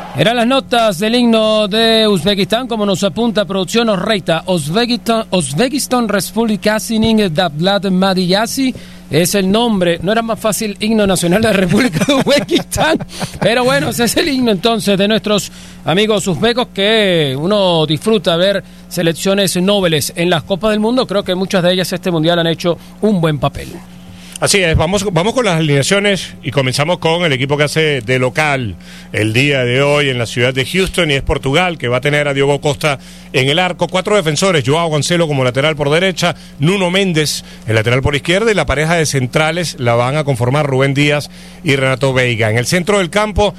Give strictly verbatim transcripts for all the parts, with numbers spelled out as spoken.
Eran las notas del himno de Uzbekistán, como nos apunta producción Orreita. Uzbekistán, Uzbekistán Respublikasinin Davlat Madiyasi es el nombre. No era más fácil himno nacional de la República de Uzbekistán, pero bueno, ese es el himno entonces de nuestros amigos uzbecos, que uno disfruta ver selecciones nobles en las Copas del Mundo. Creo que muchas de ellas este mundial han hecho un buen papel. Así es, vamos, vamos con las alineaciones y comenzamos con el equipo que hace de local el día de hoy en la ciudad de Houston, y es Portugal, que va a tener a Diogo Costa en el arco, cuatro defensores, Joao Cancelo como lateral por derecha, Nuno Méndez el lateral por izquierda, y la pareja de centrales la van a conformar Rubén Díaz y Renato Veiga. En el centro del campo,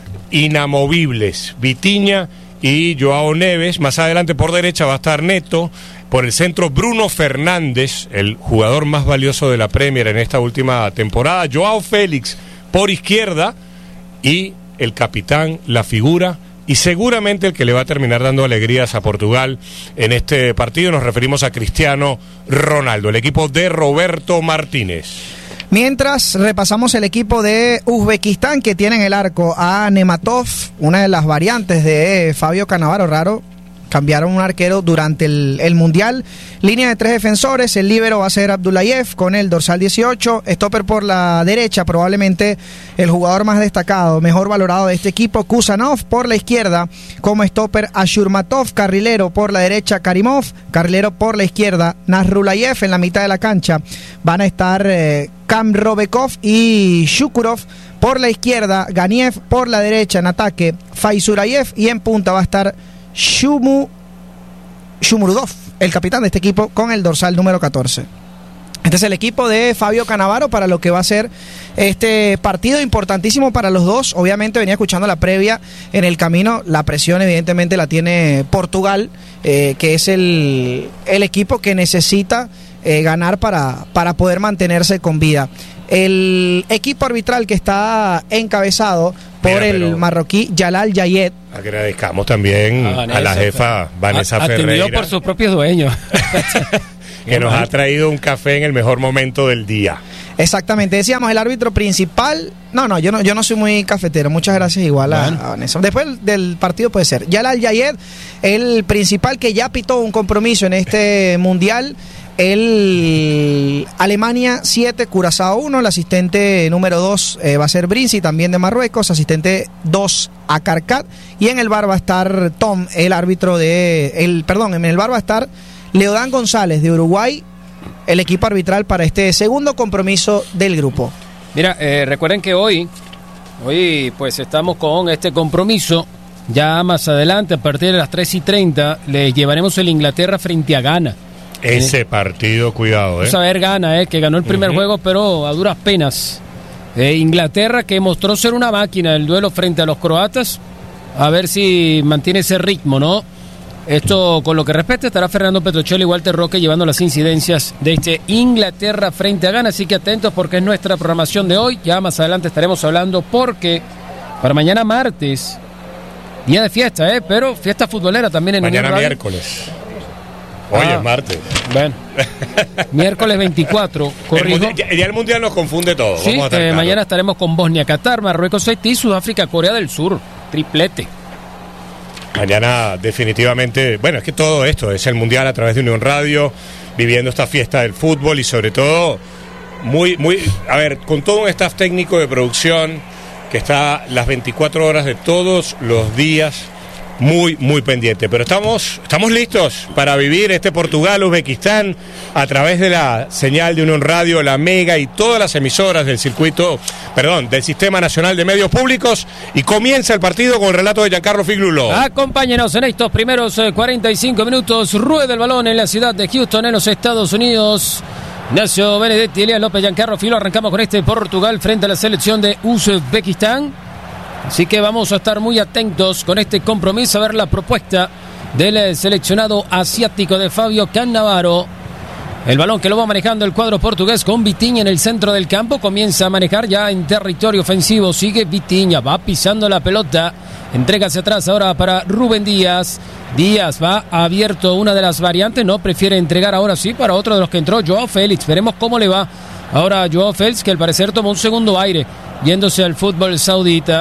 inamovibles, Vitinha y Joao Neves. Más adelante por derecha va a estar Neto. Por el centro, Bruno Fernández, el jugador más valioso de la Premier en esta última temporada. Joao Félix por izquierda, y el capitán, la figura, y seguramente el que le va a terminar dando alegrías a Portugal en este partido. Nos referimos a Cristiano Ronaldo, el equipo de Roberto Martínez. Mientras repasamos el equipo de Uzbekistán, que tiene en el arco a Nematov, una de las variantes de Fabio Cannavaro. Raro, cambiaron un arquero durante el, el Mundial. Línea de tres defensores, el líbero va a ser Abdullayev con el dorsal dieciocho, stopper por la derecha, probablemente el jugador más destacado, mejor valorado de este equipo, Kusanov. Por la izquierda, como stopper, Ashurmatov. Carrilero por la derecha, Karimov. Carrilero por la izquierda, Nasrulayev. En la mitad de la cancha van a estar eh, Kamrovekov y Shukurov. Por la izquierda, Ganiev. Por la derecha, en ataque, Faizurayev. Y en punta va a estar Shumu, Shumurudov, el capitán de este equipo, con el dorsal número catorce. Este es el equipo de Fabio Cannavaro para lo que va a ser este partido importantísimo para los dos. Obviamente venía escuchando la previa en el camino. La presión evidentemente la tiene Portugal, eh, que es el, el equipo que necesita eh, ganar para, para poder mantenerse con vida. El equipo arbitral, que está encabezado por Mira, el marroquí Jalal Yayed. Agradezcamos también a, Vanessa, a la jefa Vanessa a, Ferreira, atendido por sus propios dueños, que nos ha traído un café en el mejor momento del día. Exactamente, decíamos el árbitro principal. No, no, yo no, yo no soy muy cafetero. Muchas gracias igual a, a Vanessa. Después del partido puede ser Jalal Yayed, el principal, que ya pitó un compromiso en este mundial. El Alemania siete, Curazao uno. El asistente número dos eh, va a ser Brinzi, también de Marruecos. Asistente dos, Akarkat. Y en el bar va a estar Tom, el árbitro de... el Perdón, en el bar va a estar Leodán González, de Uruguay, el equipo arbitral para este segundo compromiso del grupo. Mira, eh, recuerden que hoy, hoy pues estamos con este compromiso. Ya más adelante, a partir de las tres y treinta, les llevaremos el Inglaterra frente a Ghana. Ese eh, partido, cuidado, eh. Vamos a ver Ghana, eh, que ganó el primer uh-huh. juego, pero a duras penas. Eh, Inglaterra, que mostró ser una máquina el duelo frente a los croatas. A ver si mantiene ese ritmo, ¿no? Esto, con lo que respecta, estará Fernando Petrocelli y Walter Roque llevando las incidencias de este Inglaterra frente a Ghana. Así que atentos, porque es nuestra programación de hoy. Ya más adelante estaremos hablando, porque para mañana martes, día de fiesta, ¿eh? Pero fiesta futbolera también en mañana Unión Radio. Miércoles. Hoy ah, es martes. Bueno, miércoles veinticuatro, corrijo. El, el día del mundial nos confunde todo. Sí, Vamos a eh, mañana estaremos con Bosnia, Qatar, Marruecos, Haití, Sudáfrica, Corea del Sur. Triplete. Mañana definitivamente, bueno, es que todo esto es el mundial a través de Unión Radio, viviendo esta fiesta del fútbol, y sobre todo, muy, muy, a ver, con todo un staff técnico de producción que está las veinticuatro horas de todos los días, muy, muy pendiente. Pero estamos, estamos listos para vivir este Portugal-Uzbekistán a través de la señal de Unión Radio, la Mega y todas las emisoras del circuito, perdón, del Sistema Nacional de Medios Públicos. Y comienza el partido con el relato de Giancarlo Figlulo. Acompáñenos en estos primeros cuarenta y cinco minutos. Rueda el balón en la ciudad de Houston, en los Estados Unidos. Ignacio Benedetti, Elías López, Giancarlo Filo. Arrancamos con este Portugal frente a la selección de Uzbekistán. Así que vamos a estar muy atentos con este compromiso, a ver la propuesta del seleccionado asiático de Fabio Cannavaro. El balón que lo va manejando el cuadro portugués con Vitinha en el centro del campo. Comienza a manejar ya en territorio ofensivo. Sigue Vitinha, va pisando la pelota. Entrega hacia atrás ahora para Rubén Díaz. Díaz va abierto, una de las variantes. No, prefiere entregar ahora sí para otro de los que entró, Joao Félix. Veremos cómo le va ahora a Joao Félix, que al parecer tomó un segundo aire yéndose al fútbol saudita.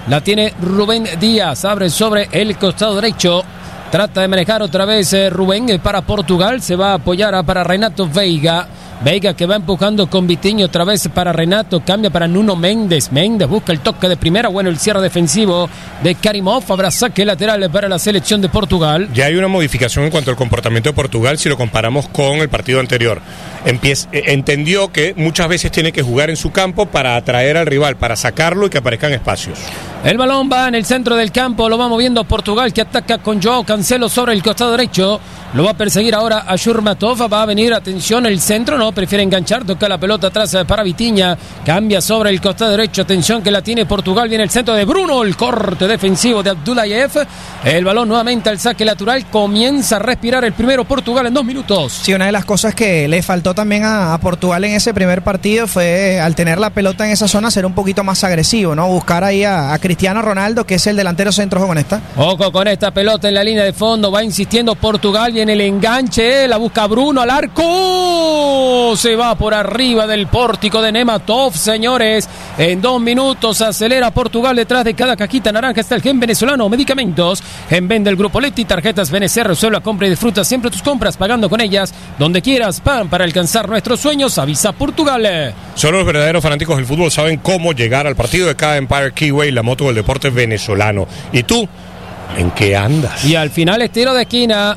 La tiene Rubén Díaz. Abre sobre el costado derecho. Trata de manejar otra vez eh, Rubén eh, para Portugal. Se va a apoyar a, para Renato Veiga. Veiga que va empujando con Vitinho otra vez para Renato, cambia para Nuno Méndez. Méndez busca el toque de primera, bueno el cierre defensivo de Karimov. Habrá saque lateral para la selección de Portugal. Ya hay una modificación en cuanto al comportamiento de Portugal si lo comparamos con el partido anterior. Empieza, entendió que muchas veces tiene que jugar en su campo para atraer al rival, para sacarlo y que aparezcan espacios. El balón va en el centro del campo, lo va moviendo Portugal que ataca con Joao Cancelo sobre el costado derecho. Lo va a perseguir ahora a Shurmatov, va a venir, atención, el centro, no, prefiere enganchar, toca la pelota atrás para Vitinha, cambia sobre el costado derecho, atención que la tiene Portugal, viene el centro de Bruno, el corte defensivo de Abdullayev, el balón nuevamente al saque lateral, comienza a respirar el primero Portugal en dos minutos. Sí, una de las cosas que le faltó también a, a Portugal en ese primer partido fue, al tener la pelota en esa zona, ser un poquito más agresivo, ¿no? Buscar ahí a, a Cristiano Ronaldo, que es el delantero centro con esta. Ojo con esta pelota en la línea de fondo, va insistiendo Portugal, viene el enganche, la busca Bruno al arco, se va por arriba del pórtico de Nematov, señores, en dos minutos acelera Portugal, detrás de cada cajita naranja está el Gen venezolano, medicamentos, Gen del Grupo Leti, tarjetas B N C, resuelva, compra y disfruta siempre tus compras, pagando con ellas, donde quieras, pan para alcanzar nuestros sueños, avisa Portugal. Solo los verdaderos fanáticos del fútbol saben cómo llegar al partido de cada Empire Keyway, la moto del deporte venezolano. ¿Y tú? ¿En qué andas? Y al final es tiro de esquina.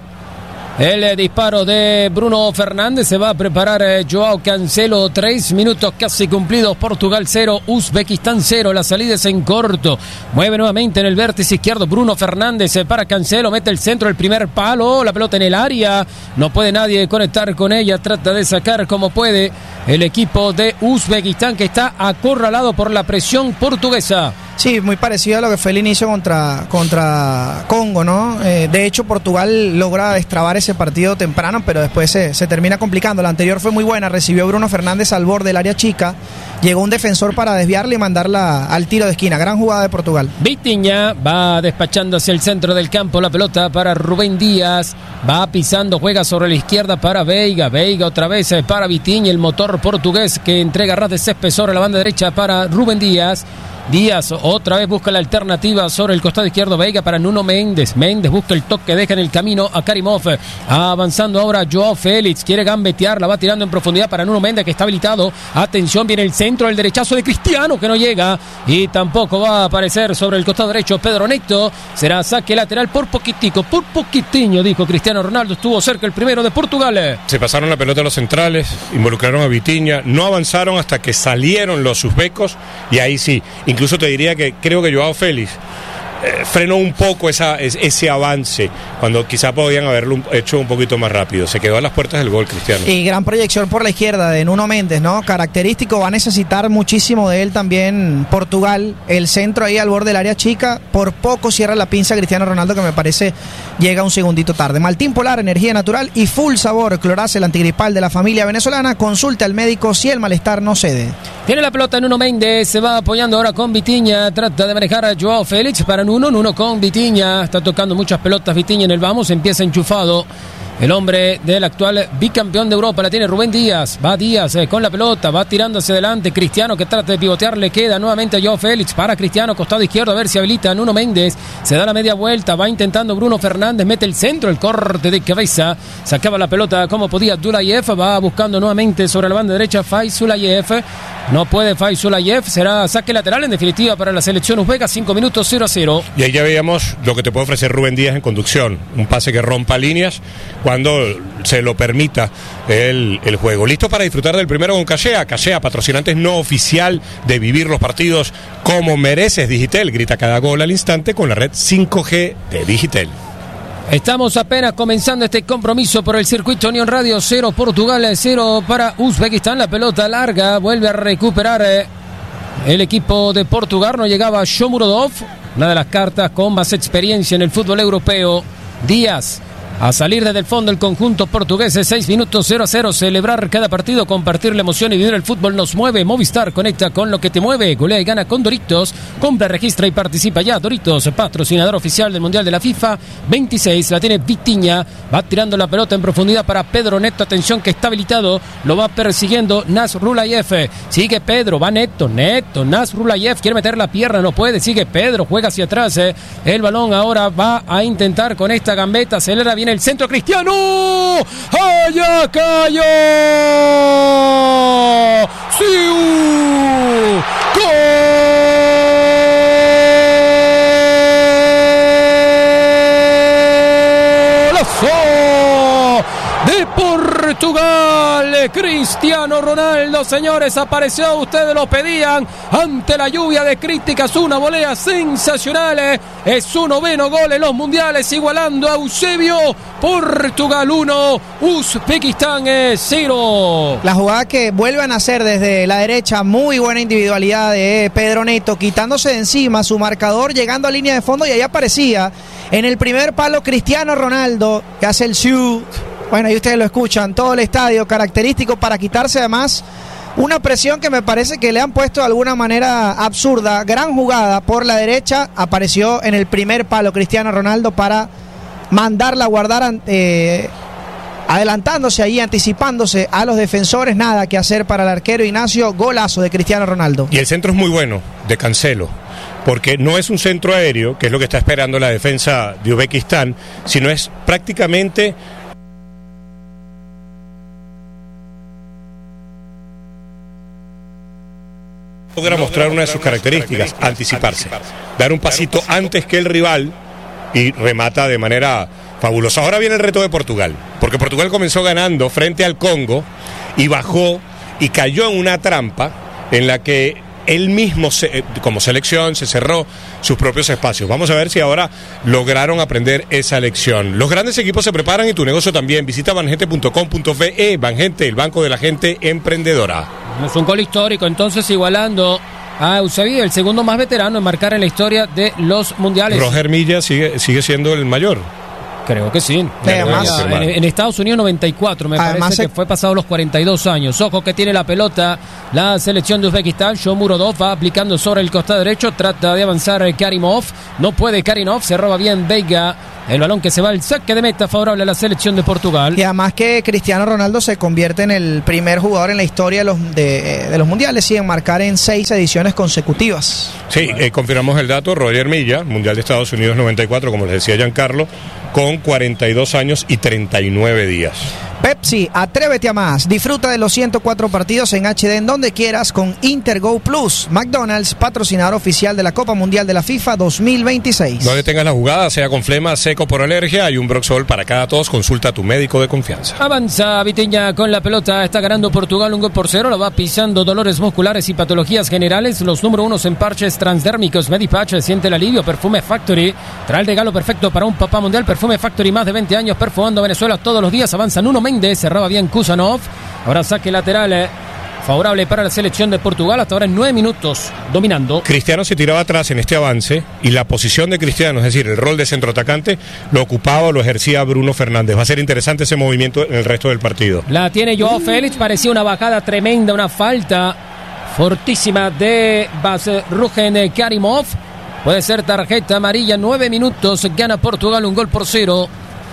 El eh, disparo de Bruno Fernández, se va a preparar eh, Joao Cancelo, tres minutos casi cumplidos, Portugal cero, Uzbekistán cero, la salida es en corto, mueve nuevamente en el vértice izquierdo Bruno Fernández eh, para Cancelo, mete el centro, el primer palo, la pelota en el área, no puede nadie conectar con ella, trata de sacar como puede el equipo de Uzbekistán que está acorralado por la presión portuguesa. Sí, muy parecido a lo que fue el inicio contra, contra Congo, ¿no? Eh, de hecho, Portugal logra destrabar ese partido temprano, pero después se, se termina complicando. La anterior fue muy buena, recibió Bruno Fernández al borde del área chica, llegó un defensor para desviarle y mandarla al tiro de esquina. Gran jugada de Portugal. Vitinha va despachando hacia el centro del campo, la pelota para Rubén Díaz, va pisando, juega sobre la izquierda para Veiga, Veiga otra vez para Vitinha, el motor portugués que entrega ras de césped sobre la banda derecha para Rubén Díaz. Díaz otra vez busca la alternativa sobre el costado izquierdo, Veiga para Nuno Méndez, Méndez busca el toque, deja en el camino a Karimov, avanzando ahora Joao Félix, quiere gambetear, la va tirando en profundidad para Nuno Méndez que está habilitado, atención, viene el centro, el derechazo de Cristiano que no llega y tampoco va a aparecer sobre el costado derecho Pedro Neto, será saque lateral por poquitico, por poquitiño, dijo Cristiano Ronaldo, estuvo cerca el primero de Portugal. Se pasaron la pelota a los centrales, involucraron a Vitinha, no avanzaron hasta que salieron los uzbecos y ahí sí. Incluso te diría que creo que Joao Félix eh, frenó un poco esa, ese avance cuando quizá podían haberlo hecho un poquito más rápido. Se quedó a las puertas del gol, Cristiano. Y gran proyección por la izquierda de Nuno Méndez, ¿no? Característico, va a necesitar muchísimo de él también Portugal. El centro ahí al borde del área chica, por poco cierra la pinza Cristiano Ronaldo, que me parece llega un segundito tarde. Maltín Polar, energía natural y full sabor. Cloraz, el antigripal de la familia venezolana. Consulte al médico si el malestar no cede. Tiene la pelota Nuno Méndez, se va apoyando ahora con Vitinha, trata de manejar a Joao Félix para Nuno, Nuno con Vitinha, está tocando muchas pelotas Vitinha en el vamos, empieza enchufado. El hombre del actual bicampeón de Europa la tiene Rubén Díaz, va Díaz eh, con la pelota, va tirando hacia adelante, Cristiano que trata de pivotear, le queda nuevamente a Joao Félix, para Cristiano, costado izquierdo, a ver si habilita a Nuno Méndez, se da la media vuelta, va intentando Bruno Fernández, mete el centro, el corte de cabeza, sacaba la pelota como podía Abdullayev, va buscando nuevamente sobre la banda derecha Faizulayev, no puede Faizulayev, será saque lateral en definitiva para la selección uzbeka, cinco minutos cero a cero. Y ahí ya veíamos lo que te puede ofrecer Rubén Díaz en conducción, un pase que rompa líneas cuando se lo permita el, el juego. Listo para disfrutar del primero con Cachea. Cachea, patrocinante no oficial de vivir los partidos como mereces. Digitel, grita cada gol al instante con la red cinco G de Digitel. Estamos apenas comenzando este compromiso por el circuito Unión Radio. Cero Portugal, cero para Uzbekistán. La pelota larga, vuelve a recuperar eh, el equipo de Portugal. No llegaba Shomurodov, una de las cartas con más experiencia en el fútbol europeo. Díaz a salir desde el fondo el conjunto portugués. seis minutos, cero a cero. Celebrar cada partido, compartir la emoción y vivir el fútbol nos mueve. Movistar, conecta con lo que te mueve. Golea y gana con Doritos. Compra, registra y participa ya. Doritos, patrocinador oficial del Mundial de la FIFA. veintiséis, la tiene Vitinha. Va tirando la pelota en profundidad para Pedro Neto. Atención que está habilitado. Lo va persiguiendo Nasrulayev. Sigue Pedro, va Neto, Neto. Nasrulayev quiere meter la pierna, no puede. Sigue Pedro, juega hacia atrás. Eh. El balón ahora va a intentar con esta gambeta. Acelera, viene el centro. Cristiano. ¡Allá cayó! ¡Sí! ¡Gol! De Portugal, Cristiano Ronaldo, señores, apareció, ustedes lo pedían, ante la lluvia de críticas, una volea sensacional, es su noveno gol en los mundiales, igualando a Eusebio. Portugal uno, Uzbekistán cero. La jugada que vuelven a hacer desde la derecha, muy buena individualidad de Pedro Neto, quitándose de encima su marcador, llegando a línea de fondo, y ahí aparecía en el primer palo Cristiano Ronaldo, que hace el siu. Bueno, ahí ustedes lo escuchan, todo el estadio característico para quitarse además una presión que me parece que le han puesto de alguna manera absurda. Gran jugada por la derecha, apareció en el primer palo Cristiano Ronaldo para mandarla a guardar, eh, adelantándose ahí, anticipándose a los defensores. Nada que hacer para el arquero Ignacio, golazo de Cristiano Ronaldo. Y el centro es muy bueno, de Cancelo, porque no es un centro aéreo, que es lo que está esperando la defensa de Uzbekistán, sino es prácticamente... logra mostrar una de sus características, anticiparse, dar un pasito antes que el rival y remata de manera fabulosa. Ahora viene el reto de Portugal, porque Portugal comenzó ganando frente al Congo y bajó y cayó en una trampa en la que él mismo, se, como selección, se cerró sus propios espacios. Vamos a ver si ahora lograron aprender esa lección. Los grandes equipos se preparan y tu negocio también. Visita banjente punto com punto fe. Banjente, el banco de la gente emprendedora. Es un gol histórico, entonces igualando a Eusebio, el segundo más veterano en marcar en la historia de los mundiales. Roger Milla sigue, sigue siendo el mayor. Creo que sí. Además, en, en Estados Unidos noventa y cuatro, me además parece se... que fue pasado los cuarenta y dos años. Ojo que tiene la pelota la selección de Uzbekistán. Shomurodov va aplicando sobre el costado derecho, trata de avanzar Karimov, no puede Karimov, se roba bien Veiga. El balón que se va al saque de meta favorable a la selección de Portugal. Y además que Cristiano Ronaldo se convierte en el primer jugador en la historia de los, de, de los mundiales, sí, en marcar en seis ediciones consecutivas. Sí, eh, confirmamos el dato. Roger Milla, Mundial de Estados Unidos noventa y cuatro, como les decía Giancarlo, con cuarenta y dos años y treinta y nueve días. Pepsi, atrévete a más. Disfruta de los ciento cuatro partidos en H D en donde quieras con Intergo Plus. McDonald's, patrocinador oficial de la Copa Mundial de la FIFA dos mil veintiséis. No detengas la jugada, sea con flema, seco por alergia, hay un Broxol para cada tos. Consulta a tu médico de confianza. Avanza Vitinha con la pelota, está ganando Portugal un gol por cero, lo va pisando dolores musculares y patologías generales. Los número unos en parches transdérmicos, Medipatch, siente el alivio. Perfume Factory, trae el regalo perfecto para un papá mundial. Perfume Factory, más de veinte años perfumando Venezuela todos los días. Avanza Nuno Méndez, cerraba bien Kusanov. Ahora saque lateral eh, favorable para la selección de Portugal. Hasta ahora en nueve minutos dominando. Cristiano se tiraba atrás en este avance y la posición de Cristiano, es decir, el rol de centroatacante, lo ocupaba o lo ejercía Bruno Fernández. Va a ser interesante ese movimiento en el resto del partido. La tiene Joao Félix, parecía una bajada tremenda, una falta fortísima de Bazrugen Karimov. Puede ser tarjeta amarilla. Nueve minutos, gana Portugal un gol por cero.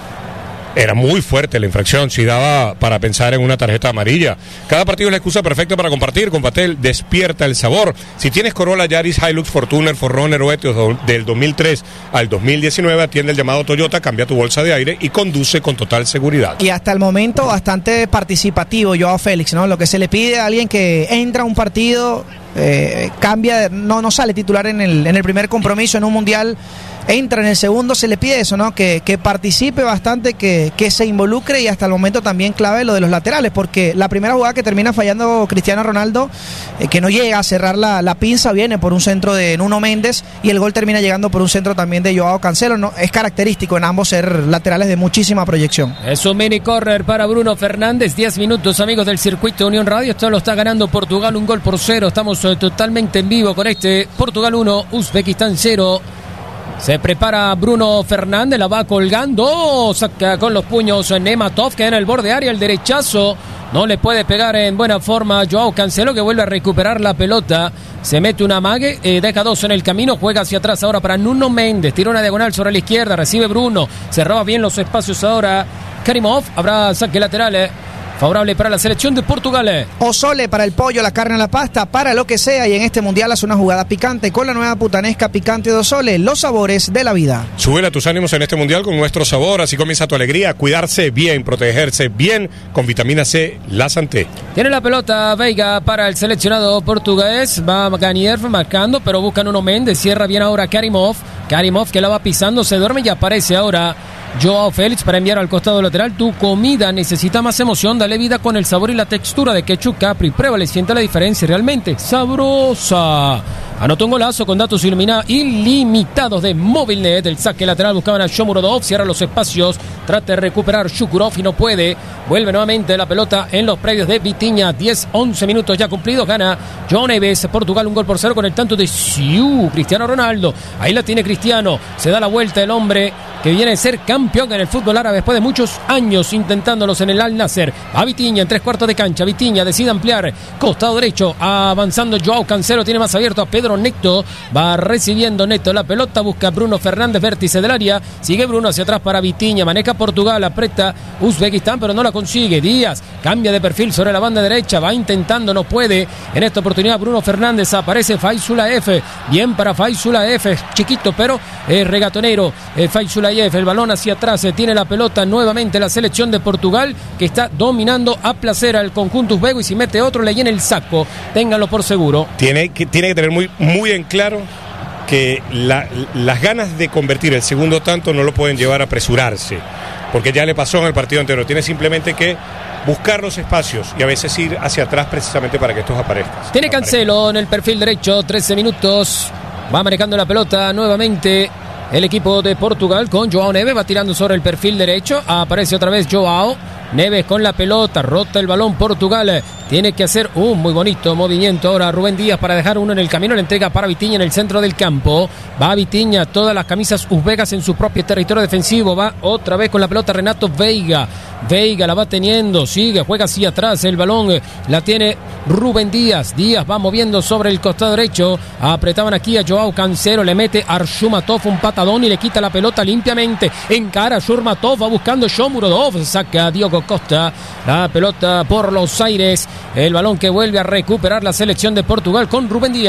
Era muy fuerte la infracción, si daba para pensar en una tarjeta amarilla. Cada partido es la excusa perfecta para compartir. Con Patel despierta el sabor. Si tienes Corolla, Yaris, Hilux, Fortuner, Ford Runner o Etios del dos mil tres al dos mil diecinueve, atiende el llamado Toyota, cambia tu bolsa de aire y conduce con total seguridad. Y hasta el momento bastante participativo Joao Félix, ¿no? Lo que se le pide a alguien que entra a un partido, eh, cambia, no, no sale titular en el, en el primer compromiso en un mundial, entra en el segundo, se le pide eso, ¿no? Que, que participe bastante, que, que se involucre, y hasta el momento también clave lo de los laterales, porque la primera jugada que termina fallando Cristiano Ronaldo, eh, que no llega a cerrar la, la pinza, viene por un centro de Nuno Méndez, y el gol termina llegando por un centro también de Joao Cancelo, ¿no? Es característico en ambos ser laterales de muchísima proyección. Es un mini corner para Bruno Fernández. Diez minutos, amigos del circuito Unión Radio. Esto lo está ganando Portugal un gol por cero. Estamos eh, totalmente en vivo con este Portugal uno, Uzbekistán cero. Se prepara Bruno Fernández, la va colgando, saca con los puños Nematov, que en el borde área, el derechazo, no le puede pegar en buena forma Joao Cancelo, que vuelve a recuperar la pelota, se mete una amague, eh, deja dos en el camino, juega hacia atrás ahora para Nuno Méndez, tira una diagonal sobre la izquierda, recibe Bruno, se roba bien los espacios ahora Karimov, habrá saque lateral, eh. favorable para la selección de Portugal. Osole para el pollo, la carne, la pasta, para lo que sea. Y en este mundial hace una jugada picante con la nueva putanesca picante de Osole. Los sabores de la vida. Súbele tus ánimos en este mundial con nuestro sabor. Así comienza tu alegría. Cuidarse bien, protegerse bien con vitamina C, la Santé. Tiene la pelota Veiga para el seleccionado portugués. Va Ganier marcando, pero buscan uno Méndez. Cierra bien ahora Karimov. Karimov que la va pisando, se duerme y aparece ahora Joao Félix para enviar al costado lateral. Tu comida necesita más emoción, dale vida con el sabor y la textura de ketchup Capri. Pruébale, siente la diferencia, realmente sabrosa. Anotó un golazo con datos ilumina- ilimitados de Movilnet. El saque lateral buscaban a Shomurodov, cierra los espacios, trata de recuperar Shukurov y no puede. Vuelve nuevamente la pelota en los predios de Vitinha. diez once minutos ya cumplidos, gana João Neves. Portugal un gol por cero con el tanto de Siu. Cristiano Ronaldo, ahí la tiene Cristiano, se da la vuelta el hombre que viene a ser campeón en el fútbol árabe después de muchos años intentándolos en el Al Nasser. A Vitinha en tres cuartos de cancha. Vitinha decide ampliar costado derecho, avanzando Joao Cancelo, tiene más abierto a Pedro Neto, va recibiendo Neto la pelota, busca Bruno Fernández, vértice del área, sigue Bruno hacia atrás para Vitinha, maneja Portugal, aprieta Uzbekistán pero no la consigue. Díaz cambia de perfil sobre la banda derecha, va intentando, no puede. En esta oportunidad Bruno Fernández, aparece Faizulaev, bien para Faizulaev, chiquito pero eh, regatonero, eh, Faizulaev, el balón hacia atrás, eh, tiene la pelota nuevamente la selección de Portugal, que está dominando a placer al conjunto uzbeko, y si mete otro le llena el saco, ténganlo por seguro. Tiene que, tiene que tener muy, muy en claro que la, las ganas de convertir el segundo tanto no lo pueden llevar a apresurarse, porque ya le pasó en el partido anterior. Tiene simplemente que buscar los espacios y a veces ir hacia atrás precisamente para que estos aparezcan. Tiene Cancelo en el perfil derecho, trece minutos, va manejando la pelota nuevamente el equipo de Portugal con Joao Neves, va tirando sobre el perfil derecho, aparece otra vez Joao Neves con la pelota, rota el balón Portugal, tiene que hacer un muy bonito movimiento ahora Rubén Díaz para dejar uno en el camino, la entrega para Vitinha en el centro del campo, va Vitinha, todas las camisas uzbekas en su propio territorio defensivo, va otra vez con la pelota Renato Veiga, Veiga la va teniendo, sigue, juega hacia atrás, el balón la tiene Rubén Díaz, Díaz va moviendo sobre el costado derecho, apretaban aquí a Joao Cancelo, le mete a Shumatov un patadón y le quita la pelota limpiamente, encara a Shumatov, va buscando Shomurodov, saca a Diogo Costa, la pelota por los aires, el balón que vuelve a recuperar la selección de Portugal con Rubén Díaz.